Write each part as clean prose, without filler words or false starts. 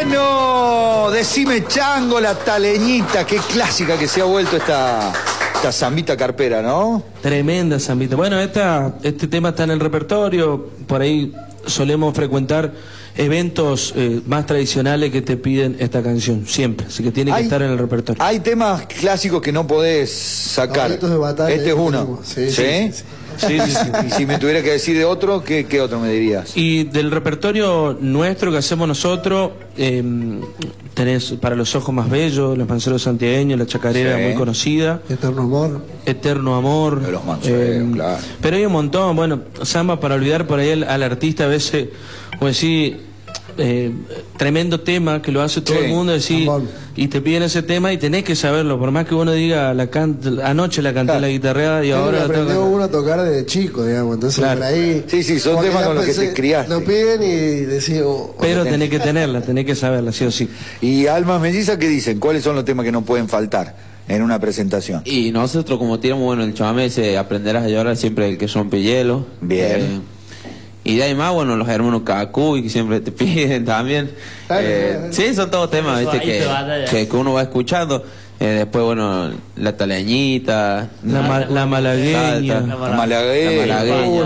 Bueno, decime Chango, la taleñita, qué clásica que se ha vuelto esta zambita carpera, ¿no? Tremenda zambita. Bueno, este tema está en el repertorio, por ahí solemos frecuentar eventos más tradicionales que te piden esta canción, siempre, así que tiene que estar en el repertorio. Hay temas clásicos que no podés sacar. De batalla, este es uno. Sí. Sí. Y si me tuviera que decir de otro, ¿qué otro me dirías? Y del repertorio nuestro que hacemos nosotros, tenés Para los ojos más bellos, Los manceros santiagueños, La chacarera, muy conocida. Eterno amor. Eterno amor. De los manceros, claro. Pero hay un montón, bueno, samba para olvidar por ahí al artista a veces, como decir, tremendo tema que lo hace todo el mundo, decir, y te piden ese tema y tenés que saberlo, por más que uno diga, anoche la canté la guitarreada y ahora aprendió uno a tocar de chico, digamos, entonces por ahí... Sí, son temas con los que te criaste. Lo piden y decís... pero tenés que tenerla, tenés que saberla, sí o sí. ¿Y Almas Mellizas qué dicen? ¿Cuáles son los temas que no pueden faltar en una presentación? Y nosotros, como tiramos, bueno, el chamamé ese Aprenderás a llorar, siempre el que rompe hielo. Bien. Y de ahí más, bueno, los hermanos Cacuy, que siempre te piden también. Sí, son todos temas, ¿viste? Que uno va escuchando. Después, bueno, la taleñita, la malagueña. La malagueña.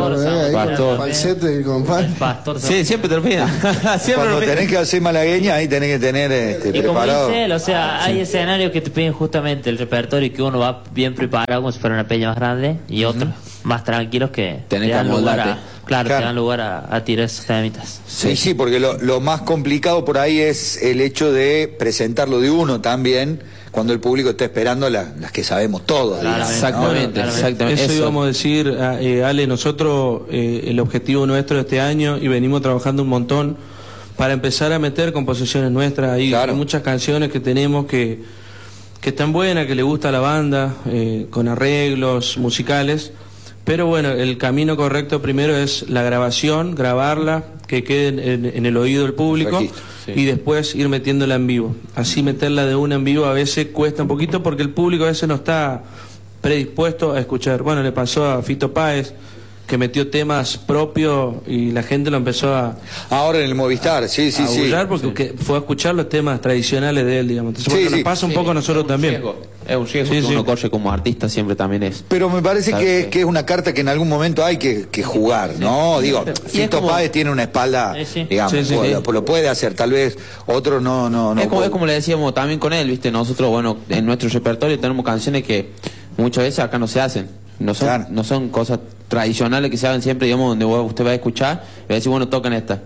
Pastor. Falsete, compadre. Pastor. Sí, siempre te lo piden. Cuando tenés que hacer malagueña, ahí tenés que tener y preparado. como dice él, o sea, hay escenarios que te piden justamente el repertorio y que uno va bien preparado como si fuera una peña más grande, y otros más tranquilos que tenés te dan que lugar amoldarte. te dan lugar a tirar esos temitas. Sí, porque lo más complicado por ahí es el hecho de presentarlo de uno también, cuando el público está esperando las que sabemos todos. Exactamente. Eso íbamos a decir, Ale, nosotros, el objetivo nuestro de este año, y venimos trabajando un montón para empezar a meter composiciones nuestras ahí, hay muchas canciones que tenemos que están buenas, que le gusta a la banda, con arreglos musicales. Pero bueno, el camino correcto primero es la grabación, grabarla, que quede en el oído del público, y después ir metiéndola en vivo. Así meterla de una en vivo a veces cuesta un poquito porque el público a veces no está predispuesto a escuchar. Bueno, le pasó a Fito Páez, que metió temas propios y la gente lo empezó a... Ahora en el Movistar, sí. Porque fue a escuchar los temas tradicionales de él, digamos. Entonces, nos pasa un poco a nosotros también. Es un riesgo que uno corre como artista, siempre también es. Pero me parece que es una carta que en algún momento hay que jugar, ¿no? Digo, Fito Páez tiene una espalda, digamos, lo puede hacer, tal vez otro no. Es como le decíamos también con él, ¿viste? Nosotros, bueno, en nuestro repertorio tenemos canciones que muchas veces acá no se hacen. No son cosas tradicionales que se hagan siempre, digamos, donde usted va a escuchar y va a decir, bueno, tocan esta.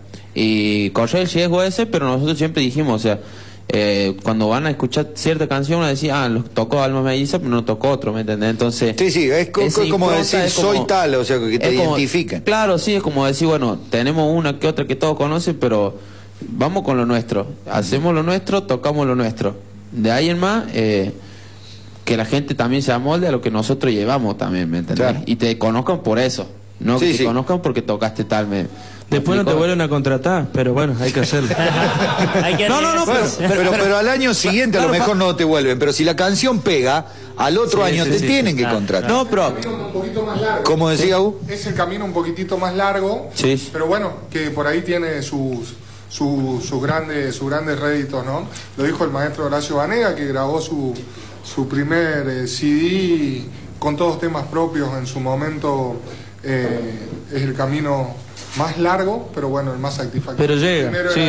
Y corre el riesgo ese, pero nosotros siempre dijimos, o sea, cuando van a escuchar cierta canción, van a decir, los tocó Almas Mellizas, pero no tocó otro, ¿me entendés? Entonces... Sí, es como decir, soy tal, o sea, que te identifiquen. Claro, sí, es como decir, bueno, tenemos una que otra que todos conocen, pero vamos con lo nuestro. Hacemos lo nuestro, tocamos lo nuestro. De ahí en más... que la gente también se amolde a lo que nosotros llevamos también, ¿me entendés? Claro. Y te conozcan por eso, no que te conozcan porque tocaste tal. Después no te vuelven a contratar, pero bueno, hay que hacerlo. Pero al año siguiente a lo mejor no te vuelven, pero si la canción pega, al otro año te tienen que contratar. No, pero... ¿Cómo decía U? Es el camino un poquitito más largo, pero bueno, que por ahí tiene sus grandes réditos, ¿no? Lo dijo el maestro Horacio Banega, que grabó su primer CD con todos temas propios en su momento. Es el camino más largo, pero bueno, el más satisfactorio. Pero llega,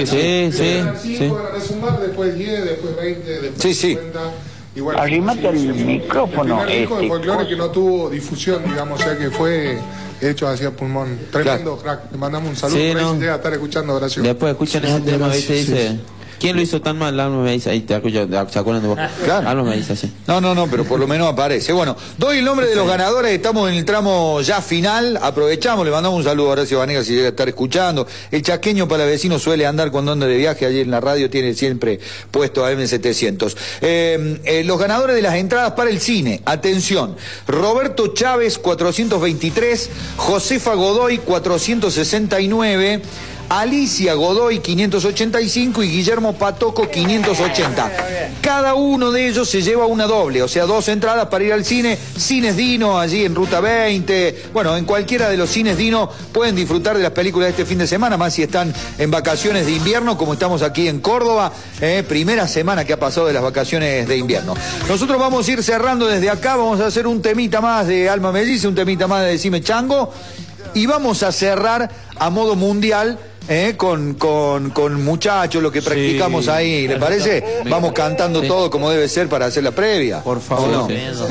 después 10, después 20, después 50. Igual, Arrímate el micrófono. El primer disco de folclore que no tuvo difusión, digamos, o sea que fue hecho hacia pulmón. Tremendo crack. Le mandamos un saludo por ahí si llega a estar escuchando, Horacio. Después escuchan ese tema, ¿viste? Dice... ¿Quién lo hizo tan mal? Almas Mellizas, ahí te acuerdo, ¿se acuerdan de vos? Claro. Almas Mellizas, sí. No, pero por lo menos aparece. Bueno, doy el nombre de los ganadores, estamos en el tramo ya final, aprovechamos, le mandamos un saludo a Horacio Banega si llega a estar escuchando. El chaqueño palavecino suele andar cuando anda de viaje, allí en la radio tiene siempre puesto a M700. Los ganadores de las entradas para el cine, atención, Roberto Chávez 423, Josefa Godoy 469, Alicia Godoy 585 y Guillermo Patoco 580. Cada uno de ellos se lleva una doble, o sea, 2 entradas para ir al cine. Cines Dino, allí en Ruta 20. Bueno, en cualquiera de los cines Dino pueden disfrutar de las películas de este fin de semana, más si están en vacaciones de invierno, como estamos aquí en Córdoba, primera semana que ha pasado de las vacaciones de invierno. Nosotros vamos a ir cerrando desde acá, vamos a hacer un temita más de Alma Mellice, un temita más de Decime Chango, y vamos a cerrar a modo mundial con muchachos, lo que practicamos ahí, ¿le parece? Vamos cantando todo como debe ser para hacer la previa. Por favor. ¿No?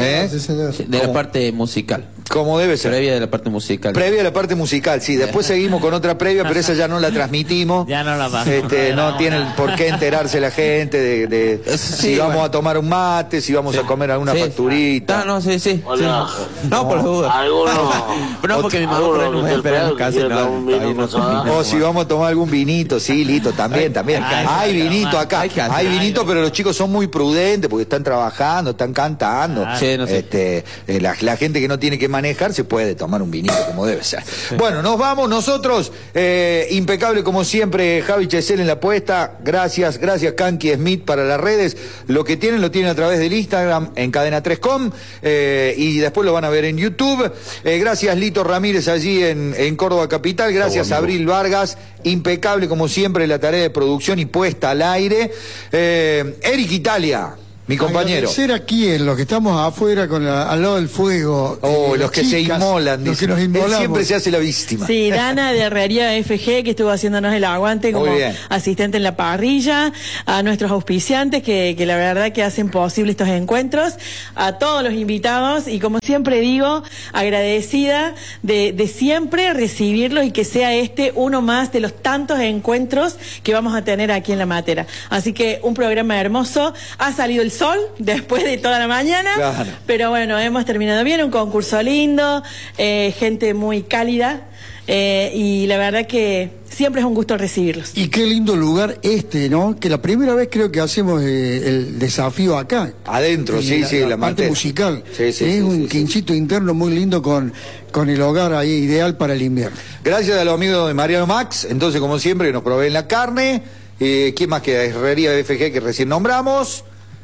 De la parte musical. Como debe ser. Previa de la parte musical. Previa de la parte musical, sí. Después seguimos con otra previa, pero esa ya no la transmitimos. Ya no la va. No tiene por qué enterarse la gente de si vamos a tomar un mate, si vamos a comer alguna facturita. Sí. Hola. No, por favor. No, porque mi mamá no me espera en casa. O si vamos a tomar algún vinito, sí, listo, también. Hay vinito acá. Hay vinito, pero los chicos son muy prudentes porque están trabajando, están cantando. Sí, no sé. La gente que no tiene que manejar se puede tomar un vinito como debe ser. Bueno, nos vamos nosotros, impecable como siempre, Javi Chesel en la puesta, gracias Kanki Smith para las redes, lo que tienen lo tienen a través del Instagram en Cadena3com, y después lo van a ver en YouTube. Gracias Lito Ramírez allí en Córdoba Capital, gracias Abril Vargas, impecable como siempre la tarea de producción y puesta al aire. Eric Italia, mi compañero. Ser aquí en los que estamos afuera al lado del fuego. Los que se inmolan. Los que nos inmolamos. Siempre se hace la víctima. Sí, Dana de Herrería FG, que estuvo haciéndonos el aguante como asistente en la parrilla, a nuestros auspiciantes que la verdad que hacen posible estos encuentros, a todos los invitados y como siempre digo, agradecida de siempre recibirlos y que sea uno más de los tantos encuentros que vamos a tener aquí en La Matera. Así que un programa hermoso, ha salido el sol después de toda la mañana, claro. Pero bueno, hemos terminado bien, un concurso lindo, gente muy cálida, y la verdad que siempre es un gusto recibirlos. Y qué lindo lugar ¿no? Que la primera vez creo que hacemos el desafío acá. Adentro, la parte musical. Es un quinchito interno muy lindo con el hogar ahí ideal para el invierno. Gracias a los amigos de Mariano Max, entonces como siempre que nos proveen la carne. ¿Quién más queda? Herrería FG que recién nombramos.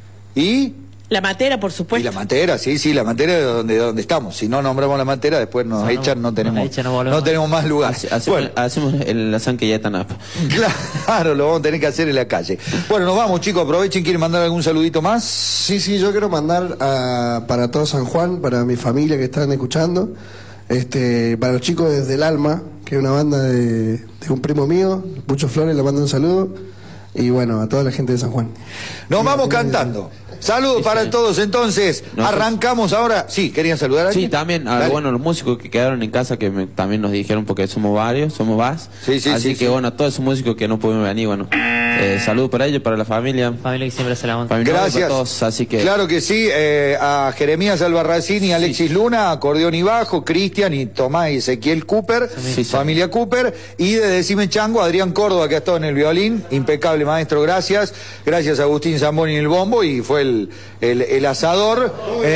Y La Matera, por supuesto. Y La Matera, sí, La Matera es donde estamos. Si no nombramos La Matera, después nos echan, no tenemos más lugar. Hacemos el Azanque ya tan up. Claro, lo vamos a tener que hacer en la calle. Bueno, nos vamos, chicos, aprovechen, ¿quieren mandar algún saludito más? Sí, yo quiero mandar para todo San Juan, para mi familia que están escuchando, para los chicos desde El Alma, que es una banda de un primo mío, Pucho Flores, le mando un saludo. Y bueno, a toda la gente de San Juan. Nos vamos cantando. Saludos para todos, entonces. Arrancamos ahora. Sí, ¿querían saludar a alguien? Sí, también los músicos que quedaron en casa que también nos dijeron, porque somos varios, somos más. Así que bueno, a todos esos músicos que no pudieron venir, saludos para ellos, para la familia. Familia que siempre se la monta. Gracias. Para todos, así que... Claro que sí, a Jeremías Albarracín y Alexis Luna, acordeón y bajo, Cristian y Tomás y Ezequiel Cooper, familia Cooper, y de Decime Chango, Adrián Córdoba, que ha estado en el violín, impecable maestro, gracias. Gracias a Agustín Zamboni en el bombo, y fue el asador.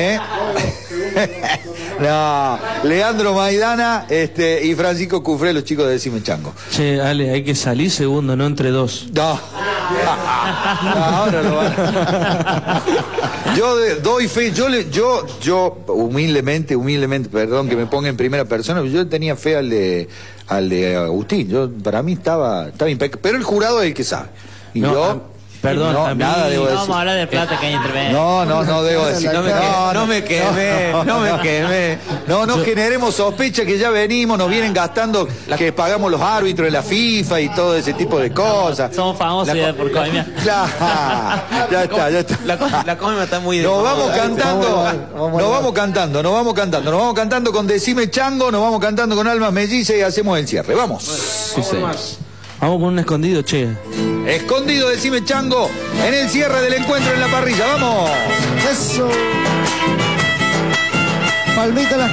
No, Leandro Maidana y Francisco Cufré, los chicos de Decime Chango. Che, Ale, hay que salir segundo, no entre dos. No. Ahora lo van a... Yo doy fe, yo humildemente, perdón que me ponga en primera persona, yo le tenía fe al de Agustín. Para mí estaba impecable, pero el jurado es el que sabe. Y perdón, nada debo decir. No vamos a hablar de plata que hay entre medio. No debo decir. No me quemé. No generemos sospecha que ya venimos, nos vienen gastando que pagamos los árbitros de la FIFA y todo ese tipo de cosas. Somos famosos por coimia. Ya está. La coima está muy... Nos vamos cantando con Decime Chango, nos vamos cantando con Almas Mellice y hacemos el cierre. Vamos. Vamos con un escondido, che. Escondido, Decime Chango, en el cierre del encuentro en la parrilla. ¡Vamos! Eso. Palmita las